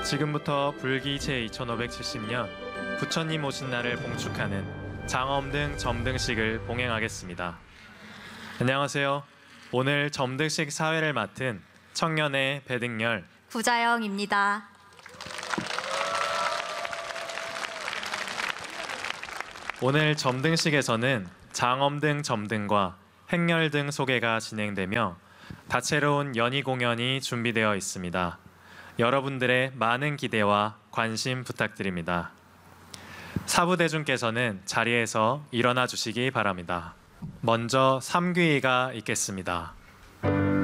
지금부터 불기 제2570년 부처님 오신 날을 봉축하는 장엄등 점등식을 봉행하겠습니다. 안녕하세요. 오늘 점등식 사회를 맡은 청년의 배등열 구자영입니다. 오늘 점등식에서는 장엄등 점등과 행렬등 소개가 진행되며 다채로운 연희 공연이 준비되어 있습니다. 여러분들의 많은 기대와 관심 부탁드립니다. 사부대중께서는 자리에서 일어나 주시기 바랍니다. 먼저 삼귀의가 있겠습니다.